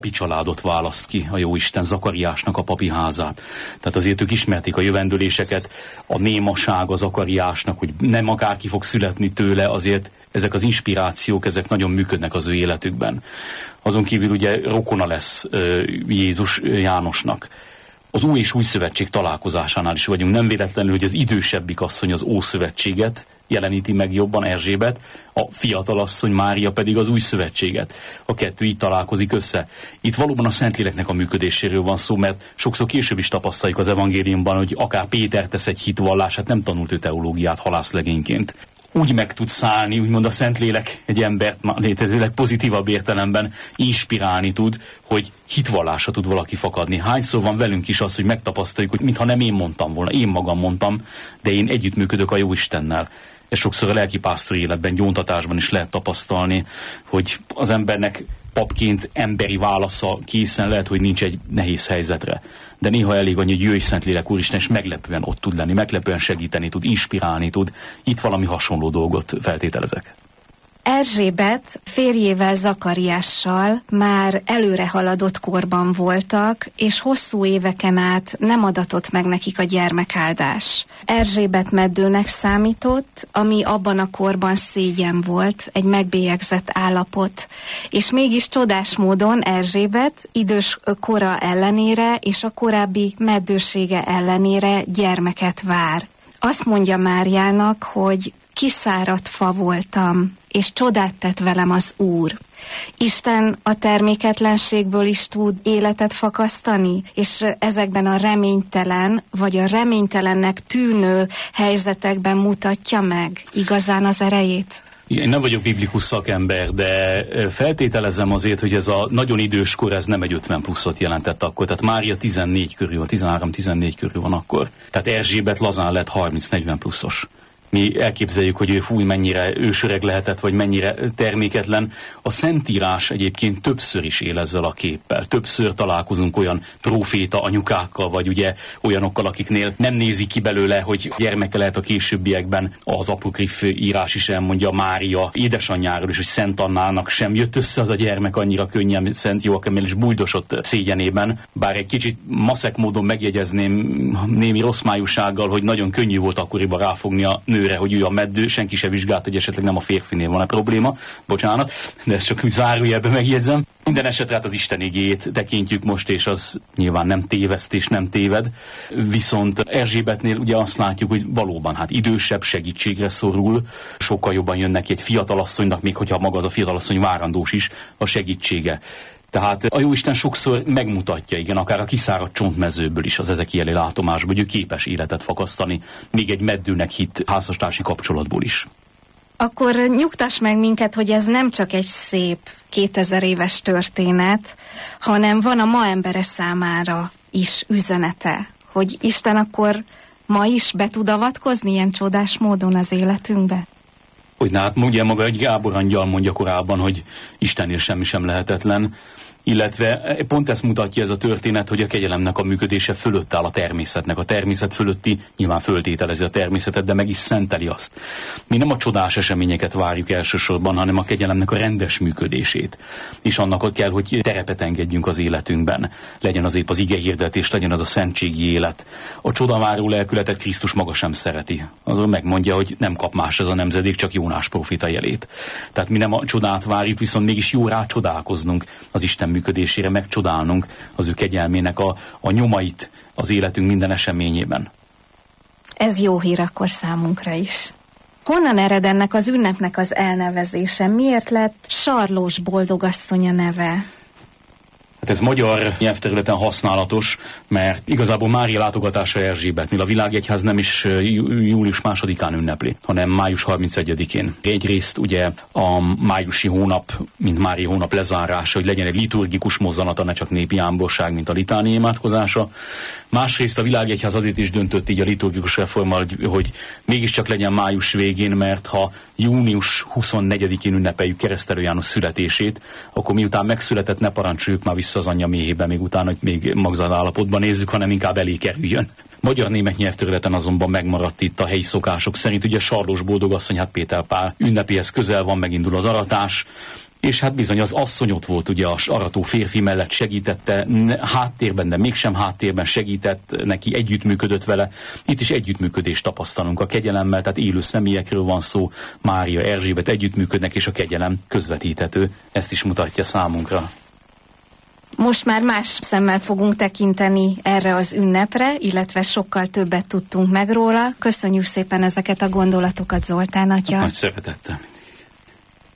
családot választ ki a Jóisten, Zakariásnak a papi házát. Tehát azért ők ismerték a jövendőléseket, a némaság a Zakariásnak, hogy nem akárki fog születni tőle, azért ezek az inspirációk, ezek nagyon működnek az ő életükben. Azon kívül ugye rokona lesz Jézus Jánosnak. Az Új és Új Szövetség találkozásánál is vagyunk. Nem véletlenül, hogy az idősebbik asszony az Ószövetséget jeleníti meg jobban, Erzsébet, a fiatal asszony Mária pedig az Új Szövetséget. A kettő így találkozik össze. Itt valóban a Szentléleknek a működéséről van szó, mert sokszor később is tapasztaljuk az evangéliumban, hogy akár Péter tesz egy hitvallását, nem tanult ő teológiát halászlegényként. Úgy meg tud szállni, úgymond a Szentlélek egy embert létezőleg pozitívabb értelemben inspirálni tud, hogy hitvallása tud valaki fakadni. Hányszor van velünk is az, hogy megtapasztaljuk, hogy mintha nem én mondtam volna, én magam mondtam, de én együttműködök a Jóistennel. Ez sokszor a lelkipásztori életben, gyóntatásban is lehet tapasztalni, hogy az embernek papként emberi válasza készen lehet, hogy nincs egy nehéz helyzetre. De néha elég annyi, hogy jöjj Szentlélek Úristen, és meglepően ott tud lenni, meglepően segíteni tud, inspirálni tud. Itt valami hasonló dolgot feltételezek. Erzsébet férjével, Zakariással már előre haladott korban voltak, és hosszú éveken át nem adatott meg nekik a gyermekáldás. Erzsébet meddőnek számított, ami abban a korban szégyen volt, egy megbélyegzett állapot. És mégis csodás módon Erzsébet idős kora ellenére és a korábbi meddősége ellenére gyermeket vár. Azt mondja Máriának, hogy kiszáradt fa voltam, és csodát tett velem az Úr. Isten a terméketlenségből is tud életet fakasztani, és ezekben a reménytelen, vagy a reménytelennek tűnő helyzetekben mutatja meg igazán az erejét. Én nem vagyok biblikus szakember, de feltételezem azért, hogy ez a nagyon idős kor, ez nem egy 50 pluszot jelentett akkor. Tehát Mária 14 körül, 13-14 körül van akkor. Tehát Erzsébet lazán lett 30-40 pluszos. Mi elképzeljük, hogy ő fúj, mennyire ősöreg lehetett, vagy mennyire terméketlen. A Szentírás egyébként többször is él ezzel a képpel. Többször találkozunk olyan próféta anyukákkal, vagy ugye olyanokkal, akiknél nem nézik ki belőle, hogy gyermeke lehet a későbbiekben. Az apokrif írás is elmondja Mária édesanyjáról is, hogy Szent Annának sem jött össze az a gyermek annyira könnyen, Szent Joakimmel is bújdosott szégyenében. Bár egy kicsit maszek módon megjegyezném némi rossz májúsággal, hogy nagyon könnyű volt akkoriban ráfogni a nőre, hogy ő a meddő, senki se vizsgált, hogy esetleg nem a férfinél van a probléma, bocsánat, de ezt csak zárójelben megjegyzem. Minden esetre hát az Isten igéjét tekintjük most, és az nyilván nem tévesztés, nem téved, viszont Erzsébetnél ugye azt látjuk, hogy valóban hát idősebb, segítségre szorul, sokkal jobban jön neki egy fiatalasszonynak, még hogyha maga az a fiatalasszony várandós is, a segítsége. Tehát a Jóisten sokszor megmutatja, igen, akár a kiszáradt csontmezőből is az ezekieli látomásból, hogy ő képes életet fakasztani, még egy meddőnek hitt házastársi kapcsolatból is. Akkor nyugtass meg minket, hogy ez nem csak egy szép 2000 éves történet, hanem van a ma embere számára is üzenete, hogy Isten akkor ma is be tud avatkozni ilyen csodás módon az életünkbe? Hogy hát ugye maga egy Gábor angyal mondja korábban, hogy Istennél semmi sem lehetetlen, illetve pont ezt mutatja ez a történet, hogy a kegyelemnek a működése fölött áll a természetnek. A természet fölötti nyilván föltételezi a természetet, de meg is szenteli azt. Mi nem a csodás eseményeket várjuk elsősorban, hanem a kegyelemnek a rendes működését. És annak kell, hogy terepet engedjünk az életünkben. Legyen az épp az igehirdetés, legyen az a szentségi élet. A csodaváró lelkületet Krisztus maga sem szereti. Azon megmondja, hogy nem kap más ez a nemzedék, csak Jónás próféta jelét. Tehát mi nem a csodát várjuk, viszont mégis jó rá csodálkoznunk az Isten működésére, megcsodálnunk az ő kegyelmének a nyomait az életünk minden eseményében. Ez jó hír akkor számunkra is. Honnan ered ennek az ünnepnek az elnevezése? Miért lett Sarlós boldogasszony a neve? Hát ez magyar nyelvterületen használatos, mert igazából Mária látogatása Erzsébetnél a világegyház nem is július 2-án ünnepli, hanem május 31-én. Egyrészt ugye a májusi hónap, mint Mária hónap lezárása, hogy legyen egy liturgikus mozzanata, ne csak népi ámborság, mint a litáni imádkozása. Másrészt a világegyház azért is döntött így a liturgikus reformmal, hogy mégiscsak legyen május végén, mert ha június 24-én ünnepeljük Keresztelő János születését, akkor miután megszületett, ne parancsoljuk már vissza az anyja méhében, még utána, hogy még magzat állapotban nézzük, hanem inkább elé kerüljön. Magyar-német nyelvterületen azonban megmaradt itt a helyi szokások szerint, ugye Sarlós boldogasszony, hát Péter Pál ünnepéhez közel van, megindul az aratás, és hát bizony az asszony ott volt ugye az arató férfi mellett, segítette háttérben, de mégsem háttérben segített neki, együttműködött vele. Itt is együttműködést tapasztalunk a kegyelemmel, tehát élő személyekről van szó, Mária, Erzsébet együttműködnek, és a kegyelem közvetíthető. Ezt is mutatja számunkra. Most már más szemmel fogunk tekinteni erre az ünnepre, illetve sokkal többet tudtunk meg róla. Köszönjük szépen ezeket a gondolatokat, Zoltán atya. Nagy szeretettel.